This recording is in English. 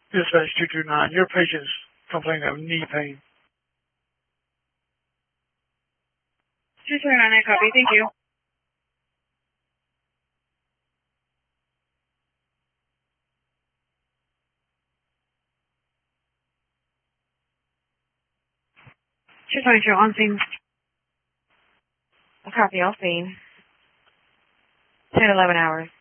Dispatch 229. Your patient's complaining of knee pain. 229, I copy. Thank you. Two 22 on scene. I copy all scene. 10-11 hours.